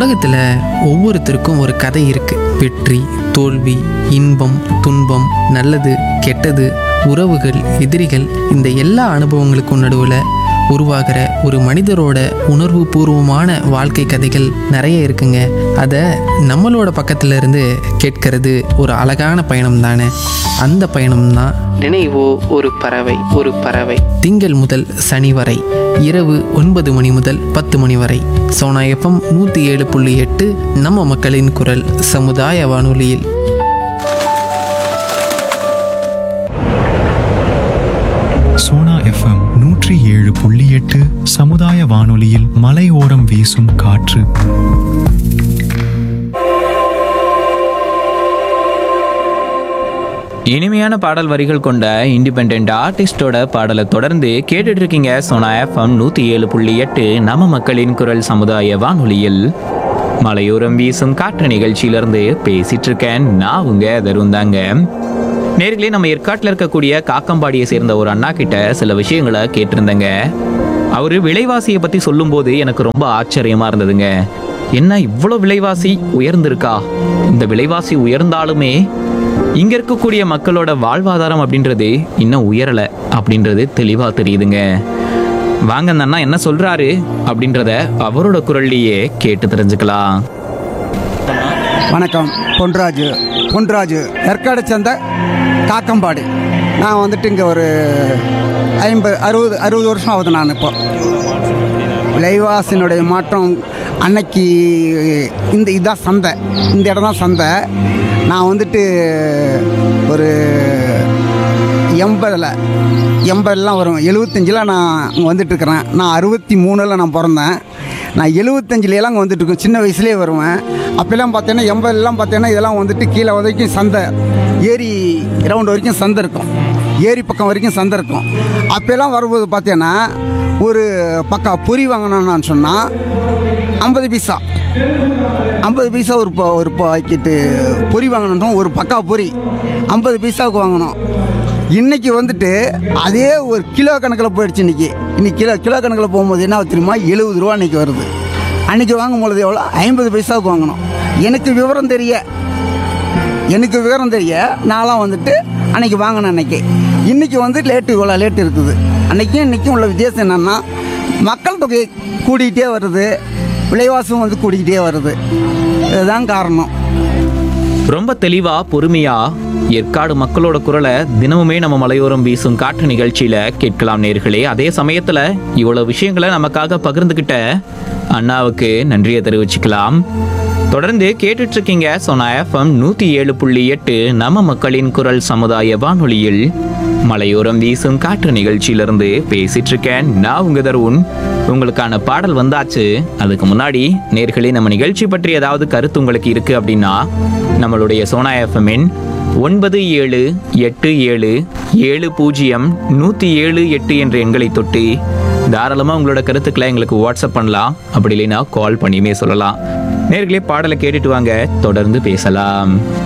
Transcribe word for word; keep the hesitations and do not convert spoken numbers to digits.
உலகத்தில் ஒவ்வொருத்தருக்கும் ஒரு கதை இருக்கு. வெற்றி, தோல்வி, இன்பம், துன்பம், நல்லது, கெட்டது, உறவுகள், எதிரிகள், இந்த எல்லா அனுபவங்களுக்கும் நடுவில் உருவாகிற ஒரு மனிதரோட உணர்வு பூர்வமான வாழ்க்கை கதைகள் நிறைய இருக்குங்க. அதை நம்மளோட பக்கத்துல இருந்து கேட்கறது ஒரு அழகான பயணம் தானே. அந்த பயணம் தான் நினைவோ ஒரு பறவை. ஒரு பறவை திங்கள் முதல் சனி வரை இரவு ஒன்பது மணி முதல் பத்து மணி வரை சோனா எஃப்எம் நூற்றி ஏழு புள்ளி எட்டு நம்ம மக்களின் குரல் சமுதாய வானொலியில். சோனா எஃப்எம் நூற்றி ஏழு புள்ளி எட்டு சமுதாய வானொலியில் மலையோரம் வீசும் காற்று. இனிமையான பாடல் வரிகள் கொண்ட இண்டிபெண்ட் ஆர்டிஸ்டோட பாடலை தொடர்ந்து கேட்டுட்டு இருக்கீங்க சோனா எஃப்எம் நூற்றி ஏழு புள்ளி எட்டு நம்ம மக்களின் குரல் சமுதாய வானொலியில். மலையோரம் வீசும் காற்று நிகழ்ச்சியிலிருந்து பேசிட்டு இருக்கேன் நான் உங்க தருந்தாங்க. நேர்களே, நம்ம ஏற்காட்டில் இருக்கக்கூடிய காக்கம்பாடியை சேர்ந்த ஒரு அண்ணா கிட்ட சில விஷயங்களை கேட்டிருந்தேங்க. அவரு விலைவாசியை பத்தி சொல்லும் போது எனக்கு ரொம்ப ஆச்சரியமா இருந்ததுங்க. என்ன இவ்வளோ விலைவாசி உயர்ந்திருக்கா? இந்த விலைவாசி உயர்ந்தாலுமே இங்க இருக்கக்கூடிய மக்களோட வாழ்வாதாரம் அப்படின்றது இன்னும் உயரல அப்படின்றது தெளிவா தெரியுதுங்க. வாங்க அந்த அண்ணா என்ன சொல்றாரு அப்படின்றத அவரோட குரல்லையே கேட்டு தெரிஞ்சுக்கலாம். வணக்கம். பொன்ராஜு பொன்ராஜு ஏற்காடு சேர்ந்த காக்கம்பாடி. நான் வந்துட்டு இங்கே ஒரு ஐம்பது அறுபது அறுபது வருஷம் ஆகுது. நான் இப்போ விலைவாசினுடைய மாற்றம் அன்னைக்கு இந்த இதுதான் சந்தை, இந்த இடம் தான் சந்தை. நான் வந்துட்டு ஒரு எண்பதில் எண்பதுலாம் வரும், எழுபத்தஞ்சில் நான் இங்கே வந்துட்டுருக்கிறேன். நான் அறுபத்தி மூணில் நான் பிறந்தேன். நான் எழுபத்தஞ்சிலலாம் அங்கே வந்துட்டுருக்கேன். சின்ன வயசுலேயே வருவேன். அப்போல்லாம் பார்த்தீங்கன்னா எண்பதுலாம் பார்த்தீங்கன்னா இதெல்லாம் வந்துட்டு கீழே வரைக்கும் சந்தை, ஏரி ரவுண்டு வரைக்கும் சந்தை இருக்கும், ஏரி பக்கம் வரைக்கும் சந்தை இருக்கும். அப்போல்லாம் வரும்போது பார்த்தீங்கன்னா ஒரு பக்கா பொரி வாங்கணும்னு சொன்னால் ஐம்பது பைசா ஐம்பது பைசா ஒரு ஒரு பாக்கெட்டு பொரி வாங்கணும். ஒரு பக்கா பொரி ஐம்பது பைசாவுக்கு வாங்கணும். இன்றைக்கி வந்துட்டு அதே ஒரு கிலோ கணக்கில் போயிடுச்சு. இன்றைக்கி இன்னைக்கு கிலோ கிலோ கணக்கில் போகும்போது என்ன தெரியுமா, எழுபது ரூபா இன்றைக்கி வருது. அன்றைக்கி வாங்கும்பொழுது எவ்வளோ, ஐம்பது பைசாவுக்கு வாங்கணும். எனக்கு விவரம் தெரிய எனக்கு விவரம் தெரிய நான்லாம் வந்துட்டு அன்றைக்கி வாங்கினேன். அன்றைக்கி இன்றைக்கி வந்து லேட்டு இவ்வளோ லேட்டு இருக்குது. அன்றைக்கும் இன்றைக்கும் உள்ள வித்தியாசம் என்னென்னா, மக்கள் தொகை கூடிக்கிட்டே வருது, விலைவாசம் வந்து கூடிக்கிட்டே வருது. இதுதான் காரணம். ரொம்ப தெளிவா பொறுமையா ஏற்காடு மக்களோட குரலை தினமுமே நம்ம மலையோரம் வீசும் காற்று நிகழ்ச்சியில கேட்கலாம் நேர்களே. அதே சமயத்துல இவ்வளவு விஷயங்களை நமக்காக பகிர்ந்துகிட்ட அண்ணாவுக்கு நன்றியை தெரிவிச்சுக்கலாம். தொடர்ந்து கேட்டுட்டு இருக்கீங்க சோனா எஃப்எம் நூத்தி ஏழு புள்ளி எட்டு நம்ம மக்களின் குரல் சமுதாய வானொலியில் மலையோரம் வீசும் காற்று நிகழ்ச்சியிலிருந்து பேசிட்டு இருக்கேன் நான் உங்க தருண். உங்களுக்கான பாடல் வந்தாச்சு. அதுக்கு முன்னாடி நேர்களே, நம்ம நிகழ்ச்சி பற்றி ஏதாவது கருத்து உங்களுக்கு இருக்கு அப்படின்னா நம்மளுடைய சோனா எஃப்எம்மின் ஒன்பது ஏழு எட்டு ஏழு ஏழு பூஜ்ஜியம் நூற்றி ஏழு எட்டு என்ற எண்களை தொட்டு தாராளமாக உங்களோட கருத்துக்களை எங்களுக்கு வாட்ஸ்அப் பண்ணலாம். அப்படி இல்லைன்னா கால் பண்ணியுமே சொல்லலாம். நேர்களே, பாடலை கேட்டுட்டு வாங்க, தொடர்ந்து பேசலாம்.